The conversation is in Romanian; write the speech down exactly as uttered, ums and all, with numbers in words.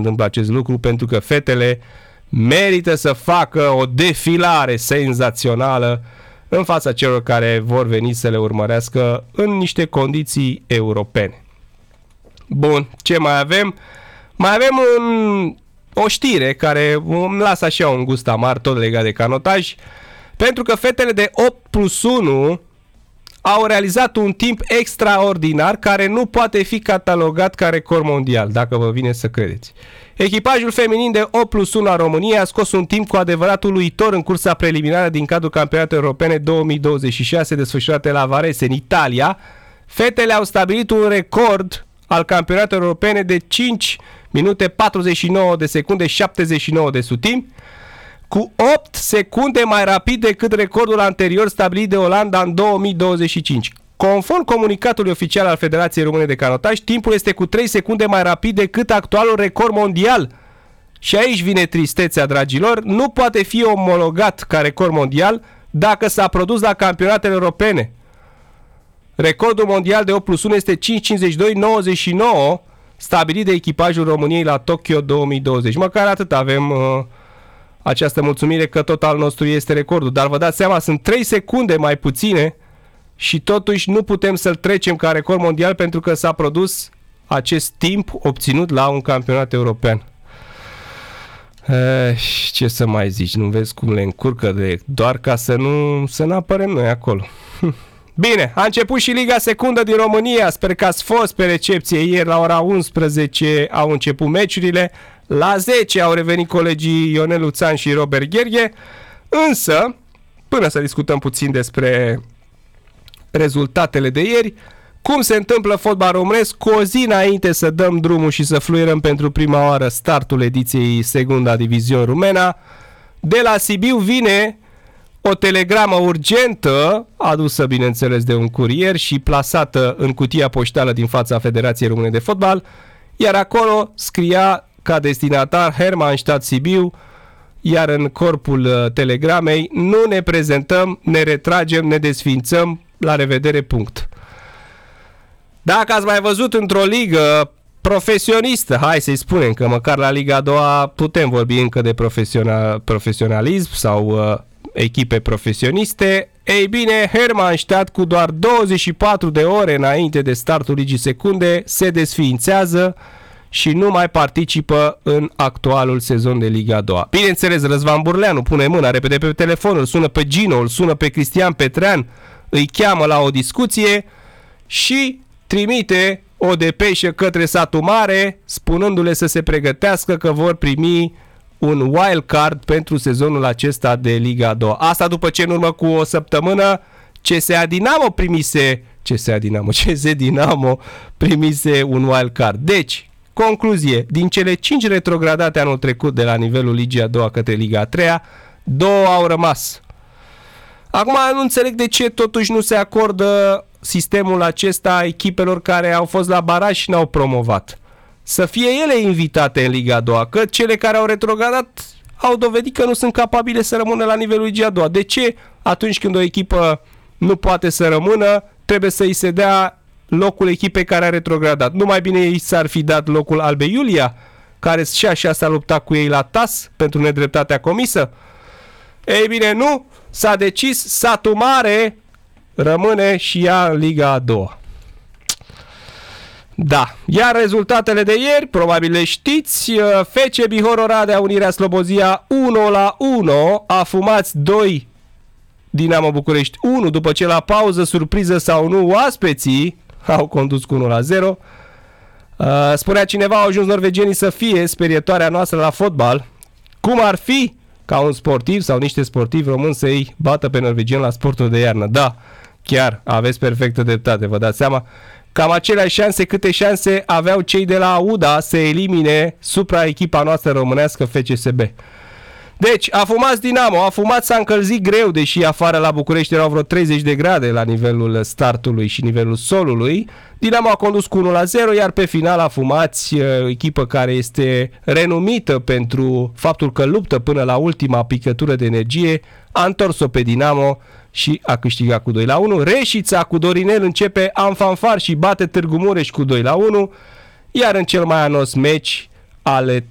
întâmple acest lucru, pentru că fetele merită să facă o defilare senzațională în fața celor care vor veni să le urmărească în niște condiții europene. Bun, ce mai avem? Mai avem un, o știre care îmi lasă așa un gust amar, tot legat de canotaj, pentru că fetele de opt plus unu au realizat un timp extraordinar care nu poate fi catalogat ca record mondial, dacă vă vine să credeți. Echipajul feminin de opt plus unu a României a scos un timp cu adevărat uluitor în cursa preliminară din cadrul Campionatelor Europene două mii douăzeci și șase desfășurate la Varese, în Italia. Fetele au stabilit un record al Campionatelor Europene de cinci minute patruzeci și nouă de secunde șaptezeci și nouă de sutim, cu opt secunde mai rapid decât recordul anterior stabilit de Olanda în două mii douăzeci și cinci. Conform comunicatului oficial al Federației Române de Canotaj, timpul este cu trei secunde mai rapid decât actualul record mondial. Și aici vine tristețea, dragilor, nu poate fi omologat ca record mondial dacă s-a produs la campionatele europene. Recordul mondial de opt plus unu este cinci cincizeci și doi nouăzeci și nouă, stabilit de echipajul României la Tokyo două mii douăzeci. Măcar atât avem uh, această mulțumire că tot al nostru este recordul. Dar vă dați seama, sunt trei secunde mai puține și totuși nu putem să-l trecem ca record mondial pentru că s-a produs acest timp obținut la un campionat european. Eh, ce să mai zici, nu vezi cum le încurcă de doar ca să nu să nu apărem noi acolo. Bine, a început și Liga Secundă din România, sper că ați fost pe recepție ieri la ora unsprezece au început meciurile, la zece au revenit colegii Ionel Luțan și Robert Gherghe, însă, până să discutăm puțin despre rezultatele de ieri, cum se întâmplă fotbal românesc, cu o zi înainte să dăm drumul și să fluierăm pentru prima oară startul ediției Segunda Divizion Rumena, de la Sibiu vine o telegramă urgentă, adusă bineînțeles de un curier și plasată în cutia poștală din fața Federației Române de Fotbal, iar acolo scria ca destinatar Hermannstadt Sibiu, iar în corpul telegramei: nu ne prezentăm, ne retragem, ne desființăm, la revedere, punct. Dacă ați mai văzut într-o ligă profesionistă, hai să-i spunem că măcar la Liga a doua putem vorbi încă de profesional, profesionalism sau uh, echipe profesioniste, ei bine, Hermannstadt cu doar douăzeci și patru de ore înainte de startul Ligii Secunde se desființează și nu mai participă în actualul sezon de Liga a doua. Bineînțeles, Răzvan Burleanu pune mâna repede pe telefon, îl sună pe Gino, îl sună pe Cristian Petrean, îi cheamă la o discuție și trimite o depeșă către satul mare, spunându-le să se pregătească că vor primi un wild card pentru sezonul acesta de Liga a doua. Asta după ce în urmă cu o săptămână C S A Dinamo primise C S A Dinamo, C S Dinamo primise un wild card. Deci, concluzie, din cele cinci retrogradate anul trecut de la nivelul Ligii a doua către Liga a treia, două au rămas. Acum nu înțeleg de ce totuși nu se acordă sistemul acesta echipelor care au fost la baraj și n-au promovat. Să fie ele invitate în Liga a doua, că cele care au retrogradat au dovedit că nu sunt capabile să rămână la nivelul Ligii a doua. De ce atunci când o echipă nu poate să rămână, trebuie să îi se dea locul echipei care a retrogradat? Nu mai bine ei s-ar fi dat locul Albe Iulia, care și așa s-a luptat cu ei la T A S pentru nedreptatea comisă? Ei bine, nu, s-a decis, satul mare rămâne și ea în Liga a doua. Da, iar rezultatele de ieri, probabil le știți, F C Bihor Oradea, Unirea Slobozia unu la unu, Afumați doi, Dinamo București unu, după ce la pauză, surpriză sau nu, oaspeții au condus cu unu la zero. Spunea cineva, au ajuns norvegienii să fie sperietoarea noastră la fotbal. Cum ar fi ca un sportiv sau niște sportivi români să-i bată pe norvegieni la sportul de iarnă? Da, chiar aveți perfectă dreptate, vă dați seama. Cam aceleași șanse câte șanse aveau cei de la AUDA să elimine supra-echipa noastră românească F C S B. Deci, Afumați Dinamo, Afumați s-a încălzit greu, deși afară la București erau vreo treizeci de grade la nivelul startului și nivelul solului. Dinamo a condus cu unu la zero, iar pe final Afumați, echipă care este renumită pentru faptul că luptă până la ultima picătură de energie, a întors-o pe Dinamo și a câștigat cu doi la unu. Reșița cu Dorinel începe în fanfar și bate Târgu Mureș cu doi la unu, iar în cel mai anos meci ale